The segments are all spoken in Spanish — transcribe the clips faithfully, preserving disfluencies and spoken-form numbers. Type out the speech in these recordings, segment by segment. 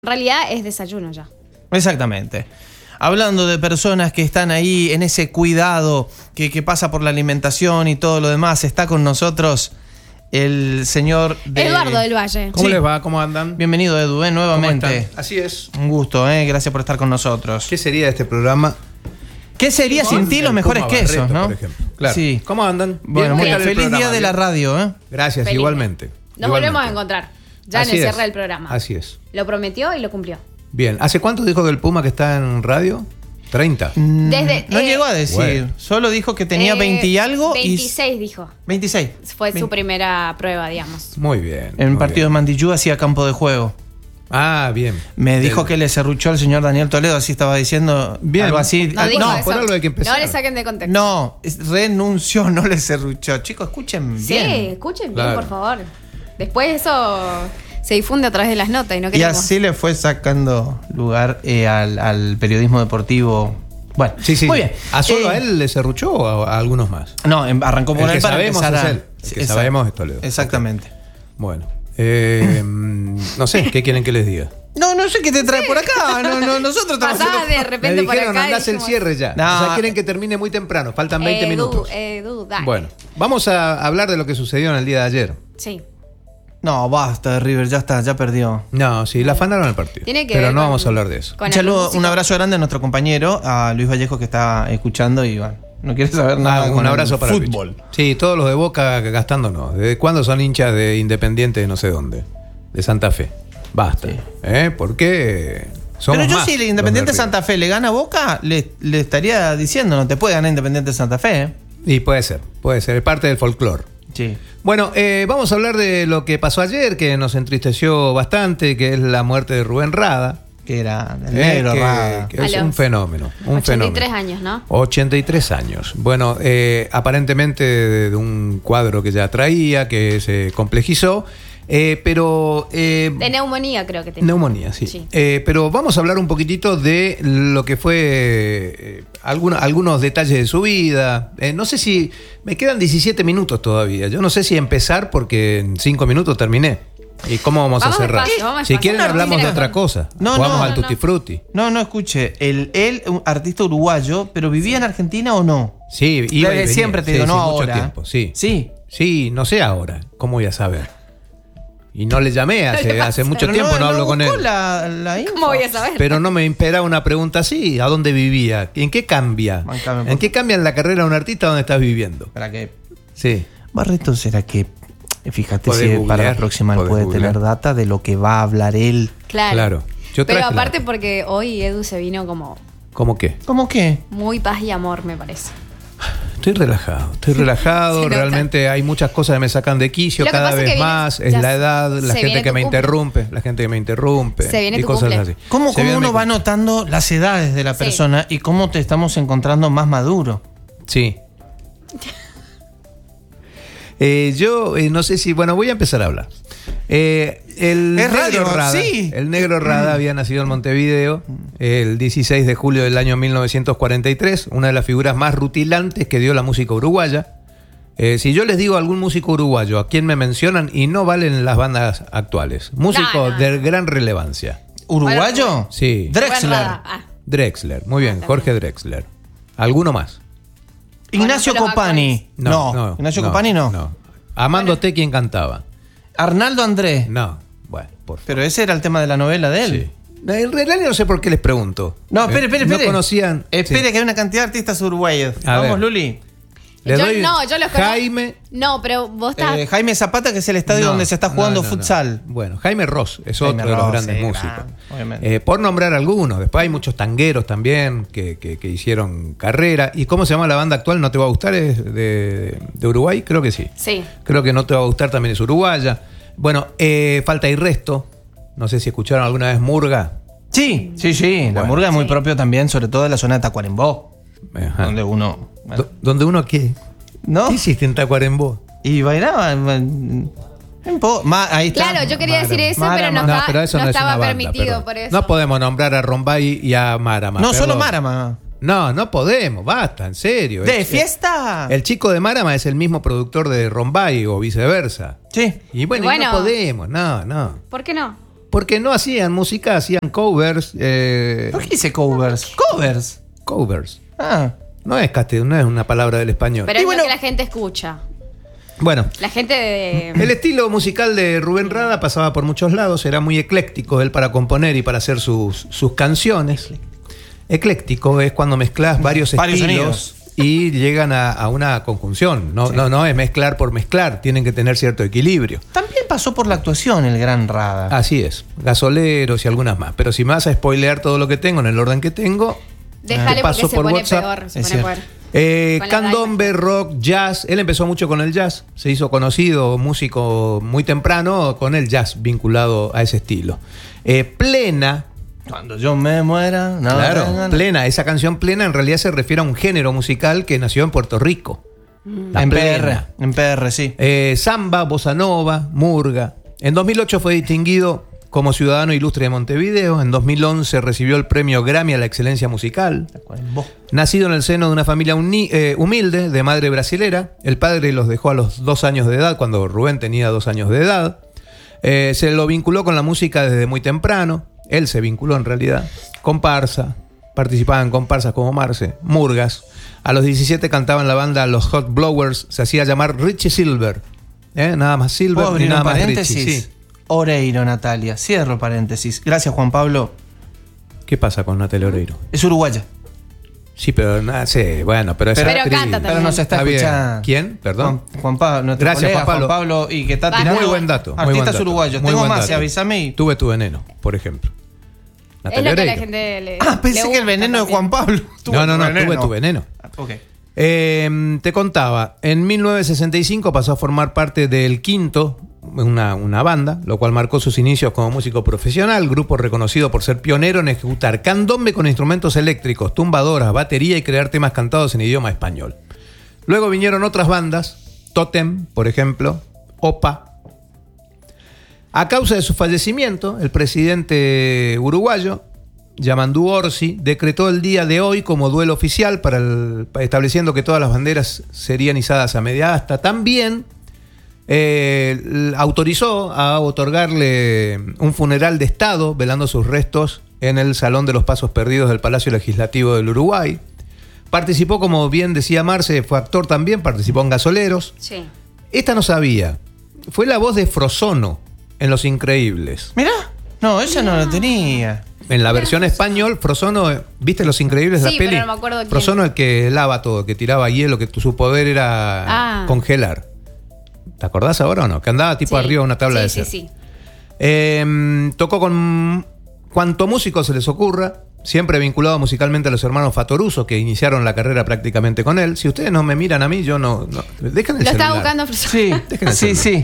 En realidad es desayuno ya. Exactamente. Hablando de personas que están ahí en ese cuidado que, que pasa por la alimentación y todo lo demás, está con nosotros el señor de... Eduardo del Valle. ¿Cómo Sí. les va? ¿Cómo andan? Bienvenido, Edu, ¿eh? Nuevamente. ¿Cómo están? Así es. Un gusto, ¿eh? Gracias por estar con nosotros. ¿Qué sería este programa? ¿Qué sería sin ti los mejores Puma quesos, Barreto, no? por ejemplo. Claro. Sí. ¿Cómo andan? Bueno, Bien, muy ¿qué bien. tal el Feliz día programa? de la radio, ¿eh? Gracias, Feliz. igualmente. Nos Igualmente. volvemos a encontrar. Ya Así en el es. cierre del programa. Así es. Lo prometió y lo cumplió. Bien. ¿Hace cuánto dijo del Puma que está en radio? treinta. Desde, No eh, llegó a decir, bueno. solo dijo que tenía eh, veinte y algo. veintiséis dijo. Y veintiséis. Fue su Veinte. primera prueba, digamos. Muy bien. En muy partido bien. de Mandillú hacía campo de juego. Ah, bien. Me dijo El- que le serruchó al señor Daniel Toledo, así estaba diciendo. Bien. Algo así. No Ah, dijo no, eso. por algo hay que empezar. No le saquen de contexto. no, es- renunció, no le serruchó. Chicos, escuchen Sí, bien. escuchen Claro. bien, por favor. Después eso se difunde a través de las notas y no Y queremos. así le fue sacando lugar eh, al, al periodismo deportivo. Bueno, Sí, sí. muy bien. ¿A solo Eh, a él le serruchó o a, a algunos más? No, em- arrancó por El él que para sabemos empezar es a- él. El que Exacto. sabemos es Toledo. Exactamente. Bueno. Eh, no sé, ¿qué quieren que les diga? No, no sé qué te trae por acá. No, no, nosotros estamos Pasaba haciendo- de repente Me por dijeron, acá. y andás el dijimos, cierre ya. No. O sea, quieren que termine muy temprano. Faltan veinte Edu, minutos. Edu, dale. Bueno, vamos a hablar de lo que sucedió en el día de ayer. Sí. No, basta de River, ya está, ya perdió. No, sí, la afanaron el partido. Tiene que pero ver no con- vamos a hablar de eso. con Un el saludo, músico. un abrazo grande a nuestro compañero, a Luis Vallejo, que está escuchando y bueno, no quiere saber nada Ah, con un abrazo el para el fútbol. bicho. Sí, todos los de Boca gastándonos. ¿Desde cuándo son hinchas de Independiente de no sé dónde? De Santa Fe. Basta. Sí. ¿Eh? ¿Por qué? Somos Pero yo más si el los Independiente de River. Santa Fe le gana a Boca, le, le estaría diciendo, no te puede ganar Independiente Santa Fe. ¿eh? Y puede ser, puede ser. Es parte del folclore. Sí. Bueno, eh, vamos a hablar de lo que pasó ayer, que nos entristeció bastante, que es la muerte de Rubén Rada. Que era el eh, negro que, Rada. que es A los un fenómeno. Un ochenta y tres fenómeno. años, ¿no? ochenta y tres años. Bueno, eh, aparentemente de, de un cuadro que ya traía, que se complejizó, eh, pero... eh, De neumonía creo que tenía. neumonía, sí. Sí. Eh, pero vamos a hablar un poquitito de lo que fue eh, alguna- algunos detalles de su vida. Eh, no sé si... Me quedan diecisiete minutos todavía. Yo no sé si empezar porque en cinco minutos terminé. ¿Y cómo vamos, Vamos a cerrar? despacio, vamos si despacio. quieren No, no, hablamos de quieren- otra cosa. No, Vamos no, al no, Tutti no. Frutti. No, no, escuche, el, él, un artista uruguayo, pero vivía en Argentina o no? Sí, iba y Desde venía. siempre te Sí, digo, sí, no mucho ahora. tiempo, sí. Sí. Sí, no sé ahora. ¿Cómo voy a saber? Y no le llamé le hace, pasa. hace mucho Pero tiempo, no, hablo con él. buscó La, la info. ¿Cómo voy a saber? Pero no me impera una pregunta así. ¿A dónde vivía? ¿En qué cambia? Bancame, por ¿En qué cambia en la carrera de un artista donde estás viviendo? Para que... Sí. Barreto, ¿será que... Fíjate Podés si para googlear, la próxima él podés puede googlear. tener data de lo que va a hablar él. Claro. Claro. Yo Pero traje la- aparte porque hoy Edu se vino como ¿Cómo qué? ¿Cómo qué? muy paz y amor, me parece. Estoy relajado, estoy relajado. Se nota. Realmente hay muchas cosas que me sacan de quicio Lo que cada pasa es vez que viene- más. Es ya la edad, se la gente viene que tu me cumple. interrumpe, la gente que me interrumpe. Se viene y tu cosas cumple. así. ¿Cómo, Se cómo viene uno mi va cumple. notando las edades de la Sí. persona y cómo te estamos encontrando más maduro? Sí. Eh, yo eh, no sé si, bueno, voy a empezar a hablar. Eh, el Es radio, negro Rada, sí. el negro Rada había nacido en Montevideo el dieciséis de julio del año mil novecientos cuarenta y tres, una de las figuras más rutilantes que dio la música uruguaya. Eh, si yo les digo algún músico uruguayo, ¿a quién me mencionan? Y no valen las bandas actuales. Músico No, no. de gran relevancia. ¿Uruguayo? Bueno, Sí. Drexler. Rada. Ah, Drexler, muy bien, Ah, Jorge Drexler. ¿Alguno más? Ignacio Bueno, pero Copani. No, Ignacio Copani no. Amándote, ¿quién cantaba? Arnaldo Andrés. No. Bueno, por favor. Pero ese era el tema de la novela de él. Sí. En realidad no sé por qué les pregunto. No, espere, Eh, espere, espere. No conocían. Espere, Sí. que hay una cantidad de artistas uruguayos. A Vamos, ver. Luli. Le yo, doy no, yo los conozco. Jaime. No, pero vos estás. Eh, Jaime Zapata, que es el estadio No, donde se está no, jugando no, no. futsal. Bueno, Jaime Ross es Jaime otro de los Ross, grandes sí, músicos. claro, obviamente. Eh, por nombrar algunos. Después hay muchos tangueros también que, que- que hicieron carrera. ¿Y cómo se llama la banda actual? ¿No te va a gustar? ¿Es de, de Uruguay? Creo que sí. Sí. Creo que No te va a gustar también es uruguaya. Bueno, eh, Falta y Resto. No sé si escucharon alguna vez Murga. Sí, sí, sí. La Bueno. murga es muy Sí. propio también, sobre todo de la zona de Tacuarembó. Ajá. Donde uno. bueno, Do- ¿Donde uno qué? ¿No? ¿Qué hiciste en Tacuarembó? Y bailaba. en- en po- ma- ahí está. Claro, yo quería decir eso, Marama. pero no, No, estaba, pero eso no no es estaba una banda, permitido perdón. por eso. No podemos nombrar a Rombay y a Marama. No, perdón. solo Marama. No, no podemos, basta, en serio. ¿De El- fiesta? El chico de Marama es el mismo productor de Rombay o viceversa. Sí. Y bueno, y Bueno. no podemos, no, no. ¿Por qué no? Porque no hacían música, hacían covers. Eh, ¿Por qué dice covers? Covers. Covers. Ah. No es castellano, no es una palabra del español. Pero Y es bueno- lo que la gente escucha. Bueno, La gente de... el estilo musical de Rubén Rada pasaba por muchos lados, era muy ecléctico él para componer y para hacer sus, sus canciones. Ecléctico es cuando mezclas varios, Varios estilos y llegan a, a una conjunción. No, Sí. no, no es mezclar por mezclar, tienen que tener cierto equilibrio. También pasó por la actuación el gran Rada. Así es, Gasoleros y algunas más. Pero si me vas a spoilear todo lo que tengo en el orden que tengo, Déjale te porque paso se por pone WhatsApp. peor. Se Es pone cierto. peor. Eh, Con la candombe, rock, jazz. Él empezó mucho con el jazz. Se hizo conocido, músico muy temprano, con el jazz vinculado a ese estilo. Eh, plena, Cuando yo me muera. No, claro, no, no. plena. Esa canción plena en realidad se refiere a un género musical que nació en Puerto Rico. La En P plena. R. En P R, sí. Eh, samba, bossa nova, murga. En dos mil ocho fue distinguido como ciudadano ilustre de Montevideo. En dos mil once recibió el premio Grammy a la excelencia musical. Nacido en el seno de una familia uni- eh, humilde, de madre brasilera, el padre los dejó a los dos años de edad, cuando Rubén tenía dos años de edad. Eh, se lo vinculó con la música desde muy temprano. Él se vinculó en realidad. Comparsa, participaba en comparsas como Marce, murgas. A los diecisiete cantaba en la banda Los Hot Blowers, se hacía llamar Richie Silver. ¿Eh? Nada más Silver ¿Puedo y abrir nada un más paréntesis? Richie. Sí. Oreiro, Natalia. Cierro paréntesis. Gracias, Juan Pablo. ¿Qué pasa con Natalia Oreiro? Es uruguaya. Sí, pero nada, sí, bueno, pero es Pero actriz. canta también. Pero nos está, Está bien. escuchando. ¿Quién? Perdón. Juan, Juan Pablo. Nuestro Gracias, colega, Juan Pablo. Juan Pablo. Y que está Va. tirando. Muy buen dato. muy Artistas buen dato, uruguayos. muy Tengo buen más, dato. y avísame. Y... Tuve tu veneno, por ejemplo. Es Natalia lo que a la Oreiro. gente le... Ah, pensé le que el gusta veneno de también. Juan Pablo. No, no, no, tuve tu veneno. Ok. Eh, te contaba, en mil novecientos sesenta y cinco pasó a formar parte del Quinto, una, una banda, lo cual marcó sus inicios como músico profesional, grupo reconocido por ser pionero en ejecutar candombe con instrumentos eléctricos, tumbadoras, batería y crear temas cantados en idioma español. Luego vinieron otras bandas, Totem, por ejemplo, Opa. A causa de su fallecimiento, el presidente uruguayo, Yamandú Orsi, decretó el día de hoy como duelo oficial, para el, estableciendo que todas las banderas serían izadas a media asta. También eh, autorizó a otorgarle un funeral de Estado, velando sus restos en el Salón de los Pasos Perdidos del Palacio Legislativo del Uruguay. Participó, como bien decía Marce, fue actor también, participó en Gasoleros. Sí. Esta no sabía. Fue la voz de Frozono en Los Increíbles. Mirá. No, ella no la tenía. En la versión español, Frozono, ¿viste Los Increíbles, Sí, la peli? pero no me acuerdo quién. Frozono, el que lava todo, que tiraba hielo, que su poder era Ah. congelar. ¿Te acordás ahora o no? Que andaba tipo Sí. arriba de una tabla sí, de sí, surf. sí. Eh, tocó con cuanto músico se les ocurra, siempre vinculado musicalmente a los hermanos Fatoruso, que iniciaron la carrera prácticamente con él. Si ustedes no me miran a mí, yo no... no dejen el Lo estaba celular. buscando. Sí, Dejen el sí, sí.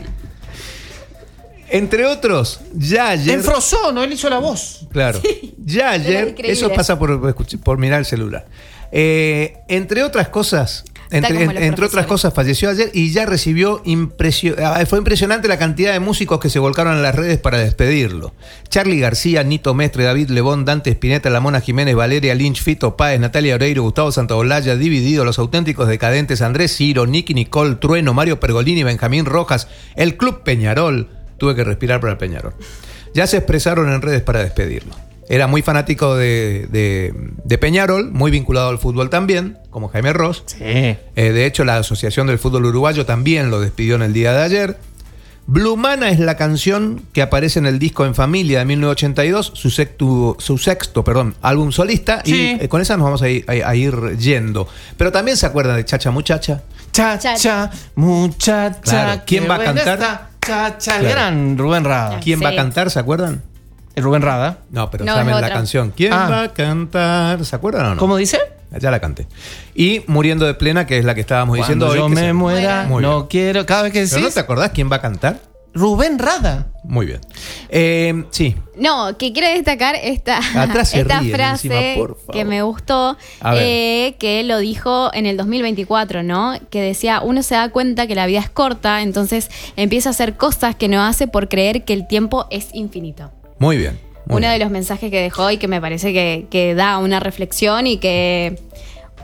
Entre otros, ya ayer... En Frozono, él hizo la voz. Claro. Ya Era ayer, increíble. eso pasa por, escuch- por mirar el celular. Eh, entre otras cosas, entre, como los en- entre otras profesores. cosas, falleció ayer y ya recibió impresio- ah, fue impresionante la cantidad de músicos que se volcaron en las redes para despedirlo. Charly García, Nito Mestre, David Lebón, Dante Spinetta, La Mona Jiménez, Valeria Lynch, Fito Páez, Natalia Oreiro, Gustavo Santaolalla, Dividido, Los Auténticos Decadentes, Andrés Ciro, Nicky Nicole, Trueno, Mario Pergolini, Benjamín Rojas, el Club Peñarol. Tuve que respirar para el Peñarol. Ya se expresaron en redes para despedirlo. Era muy fanático de, de, de Peñarol, muy vinculado al fútbol también, como Jaime Ross. Sí. Eh, de hecho, la Asociación del Fútbol Uruguayo también lo despidió en el día de ayer. Blumana es la canción que aparece en el disco En Familia de mil novecientos ochenta y dos, su sexto, su sexto perdón, álbum solista. Sí. Y eh, con esa nos vamos a ir, a, a ir yendo. Pero también se acuerdan de Chacha Muchacha. Cha, Cha- cha, muchacha. Claro. ¿Quién qué va a buena cantar? está. Cha, cha, el Claro. gran Rubén Rada. ¿Quién Sí. va a cantar? ¿Se acuerdan? El Rubén Rada. No, pero No, saben es la otra. canción. ¿Quién Ah. va a cantar? ¿Se acuerdan o no? ¿Cómo dice? Ya la canté. Y Muriendo de Plena, que es la que estábamos diciendo Cuando hoy. yo que me se- muera, Muy no bien. quiero. Cada vez que ¿Pero decís. no te acordás quién va a cantar? Rubén Rada. Muy bien. Eh, sí. No, que quiere destacar esta, Atrás se esta ríen frase encima, por favor. que me gustó, A ver. eh, que lo dijo en el dos mil veinticuatro, ¿no? Que decía, uno se da cuenta que la vida es corta, entonces empieza a hacer cosas que no hace por creer que el tiempo es infinito. Muy bien. Muy Uno bien. de los mensajes que dejó y que me parece que, que da una reflexión y que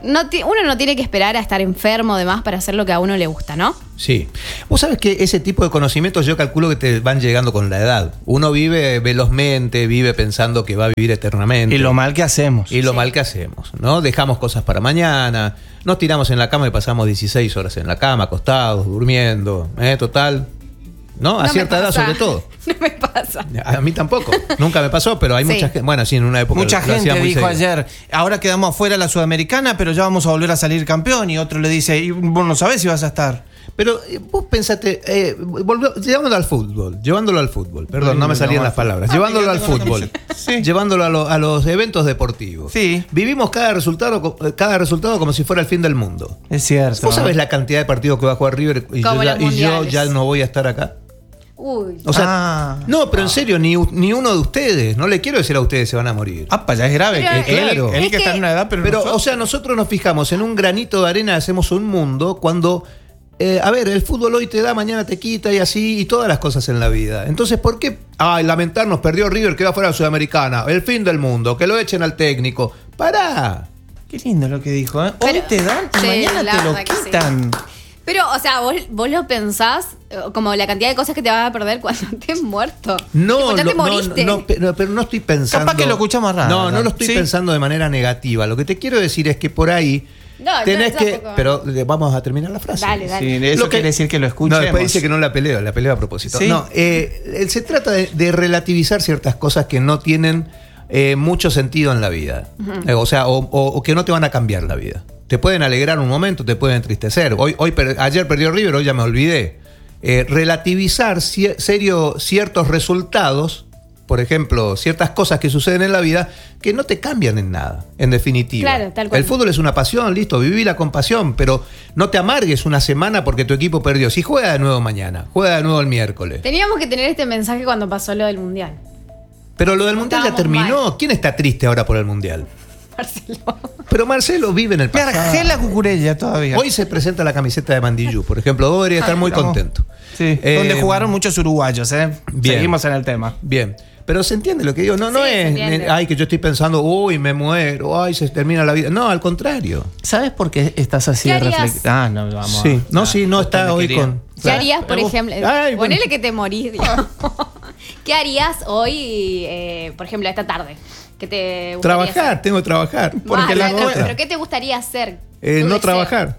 no ti- uno no tiene que esperar a estar enfermo demás para hacer lo que a uno le gusta, ¿no? Sí. Vos sabés que ese tipo de conocimientos yo calculo que te van llegando con la edad. Uno vive velozmente, vive pensando que va a vivir eternamente. Y lo mal que hacemos. Y lo Sí. mal que hacemos, ¿no? Dejamos cosas para mañana, nos tiramos en la cama y pasamos dieciséis horas en la cama, acostados, durmiendo, ¿eh? Total. ¿No? A No me cierta edad pasa. sobre todo. No me pasa. A mí tampoco. Nunca me pasó, pero hay Sí. mucha gente. Bueno, sí, en una época. Mucha lo- lo hacía gente muy dijo seguido. ayer, ahora quedamos afuera de la Sudamericana, pero ya vamos a volver a salir campeón. Y otro le dice, y vos no sabés si vas a estar. Pero eh, vos pensate, eh, volvió- llevándolo al fútbol, llevándolo al fútbol, perdón, no me salían las palabras, Ah, llevándolo al fíjate con la fútbol, camiseta. Sí. llevándolo a, lo- a los eventos deportivos. Sí. Vivimos cada resultado, co- cada resultado como si fuera el fin del mundo. Es cierto. ¿Vos sabés la cantidad de partidos que va a jugar River y, yo Como ya, los y yo mundiales. ya no voy a estar acá? Uy. O sea, Ah. no, pero en serio, ni, u- ni uno de ustedes, no le quiero decir a ustedes se van a morir. Ah, ya es grave. Pero, que- eh, él, él es que está que- en una edad, pero, Pero, nosotros- o sea, nosotros nos fijamos en un granito de arena, hacemos un mundo cuando, eh, a ver, el fútbol hoy te da, mañana te quita y así, y todas las cosas en la vida. Entonces, ¿por qué? Ay, lamentarnos, perdió River, queda fuera de la Sudamericana, el fin del mundo, que lo echen al técnico. ¡Pará! Qué lindo lo que dijo, ¿eh? Hoy Pero- te dan y sí, mañana la te lo verdad que sí. quitan. Pero, o sea, vos, vos lo pensás eh, como la cantidad de cosas que te vas a perder cuando estés muerto. No, Tipo, ya lo- te no, moriste. no, pero, pero no estoy pensando. Capaz que lo escuchamos raro, No, no ¿verdad? lo estoy Sí. pensando de manera negativa. Lo que te quiero decir es que por ahí No, tenés no, que. tampoco. Pero eh, vamos a terminar la frase. Dale, dale. Sí, eso Lo que- quiere decir que lo No, escuchemos. después dice que no la peleo, la peleo a propósito. Sí. No, eh, se trata de, de relativizar ciertas cosas que no tienen eh, mucho sentido en la vida. Eh, o sea, o, o- o que no te van a cambiar la vida. Te pueden alegrar un momento, te pueden entristecer. Hoy, hoy per- ayer perdió River, hoy ya me olvidé. Eh, relativizar cie- serio, ciertos resultados, por ejemplo, ciertas cosas que suceden en la vida que no te cambian en nada, en definitiva. Claro, tal cual. El fútbol es una pasión, listo, vivila con pasión, pero no te amargues una semana porque tu equipo perdió. Si juega de nuevo mañana, juega de nuevo el miércoles. Teníamos que tener este mensaje cuando pasó lo del mundial. Pero lo del mundial ya Estábamos terminó. mal. ¿Quién está triste ahora por el mundial? Marcelo. Pero Marcelo vive en el Me pasado. arjé la cucurella todavía. Hoy se presenta la camiseta de Mandillú, por ejemplo. Vos deberías estar muy Estamos- contento. Sí, Eh, donde jugaron muchos uruguayos, ¿eh? bien. Seguimos en el tema. Bien. Pero se entiende lo que digo. No, no Sí, se es, entiende. eh, ay, que yo estoy pensando, uy, me muero, ay, se termina la vida. No, al contrario. ¿Sabes por qué estás así ¿Qué de harías? reflexivo? Ah, no, vamos. Sí. a- No, ah, sí, no justo está me hoy quería. con. ¿Qué harías, por Pero- ejemplo? Ay, bueno. Ponele que te morís, digamos. ¿Qué harías hoy, eh, por ejemplo, esta tarde? ¿Qué te gustaría Trabajar, hacer? tengo que trabajar. Porque Ah, la no, no, otra. pero ¿qué te gustaría hacer? Eh, Tu no deseo. trabajar.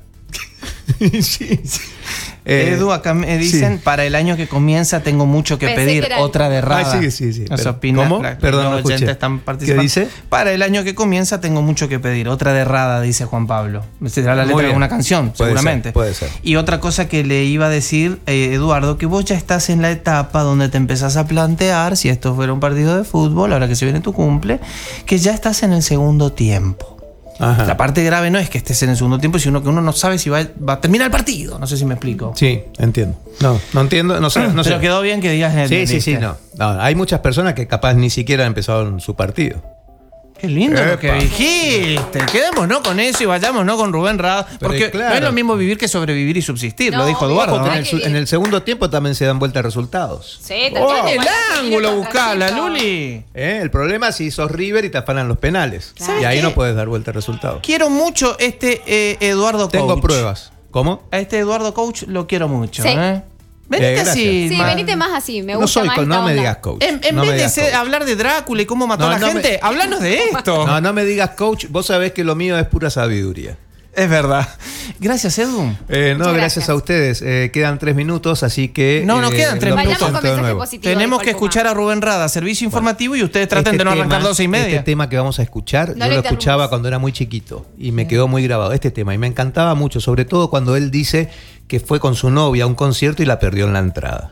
sí. Eh, Edu, acá me dicen, sí. para el año que comienza tengo mucho que Pensé pedir, que era el- otra de Rada. Ah, sí, sí, sí. Nos Pero- opina- ¿cómo? la- Perdón, los no escuché. oyentes están participando. ¿Qué dice? Para el año que comienza tengo mucho que pedir, otra de Rada, dice Juan Pablo. Será la Muy letra de bien. una canción, Puede seguramente. ser, puede ser. Y otra cosa que le iba a decir, eh, Eduardo, que vos ya estás en la etapa donde te empezás a plantear, si esto fuera un partido de fútbol, ahora que se viene tu cumple, que ya estás en el segundo tiempo. Ajá. La parte grave no es que estés en el segundo tiempo, sino que uno no sabe si va, va a terminar el partido. No sé si me explico. Sí, entiendo. No, no entiendo. No sé. No sé. Pero quedó bien que digas. Sí, sí, entendiste. sí, no. No, hay muchas personas que capaz ni siquiera empezaron su partido. Qué lindo lo que Epa. dijiste. Quedémonos con eso y vayámonos con Rubén Rada. Pero Porque claro. no es lo mismo vivir que sobrevivir y subsistir, No, lo dijo ojo, Eduardo. Ojo que en ¿no? el, su- en el segundo tiempo también se dan vueltas resultados. Sí, ¡Oh, también, el igual, ángulo sí, buscala, Marcelito. Luli! ¿Eh? El problema es si sos River y te afanan los penales. Claro. Y ahí ¿Sabes no qué? puedes dar vuelta resultados. Quiero mucho este eh, Eduardo Tengo Coach. pruebas. ¿Cómo? A este Eduardo Coach lo quiero mucho. Sí. ¿eh? Venite Eh, gracias. así. Sí, ma- venite más así, me no gusta soy más co- esta no me onda. digas coach. En, en No me vez de digas ser- coach. hablar de Drácula y cómo mató No, a la no me- gente, háblanos de esto. No, no me digas coach. Vos sabés que lo mío es pura sabiduría. Es verdad. Gracias, Edu. Eh, no, Muchas gracias. gracias. a ustedes. Eh, quedan tres minutos, así que. No, no eh, quedan tres lo minutos. Vayamos con presento de mensaje nuevo. positivo. Tenemos dijo que el Puma. escuchar a Rubén Rada, servicio informativo, y ustedes traten Este de no tema- arrancar doce y media. Este tema que vamos a escuchar, No yo lo lo interrumpas. escuchaba cuando era muy chiquito y me quedó muy grabado este tema y me encantaba mucho, sobre todo cuando él dice que fue con su novia a un concierto y la perdió en la entrada.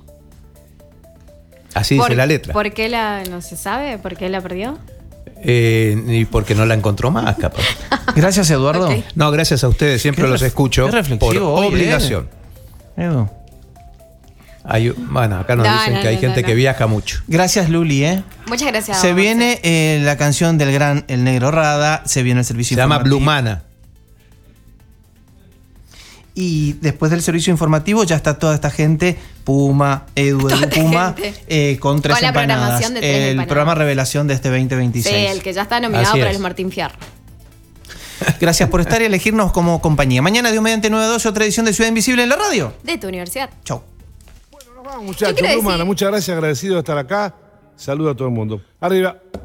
Así ¿Por- dice la letra. ¿Por qué la, no se sabe? ¿Por qué la perdió? Eh, y porque no la encontró más, capaz. Gracias, Eduardo. Ok. No, gracias a ustedes, siempre Qué los ref- escucho qué reflexivo por hoy, ¿eh? obligación. Edu. Hay- bueno, acá nos No, dicen no, que hay no, gente no, que no. viaja mucho. Gracias, Luli, ¿eh? Muchas gracias. a Se vos, viene eh, la canción del gran El Negro Rada, se viene el Se servicio llama informativo. Blue Mana. Y después del servicio informativo ya está toda esta gente, Puma, Edu, Toda Edu esta Puma, gente. eh, con tres Con la empanadas. programación de tres el empanadas. programa Revelación de este veinte Sí, veintiséis. el que ya está nominado Así para es. el Martín Fierro. Gracias por estar y elegirnos como compañía. Mañana, Dios mediante nueve doce, otra edición de Ciudad Invisible en la radio. De tu universidad. Chau. Bueno, nos vamos, muchachos. Muchas gracias, agradecido de estar acá. Saludo a todo el mundo. Arriba.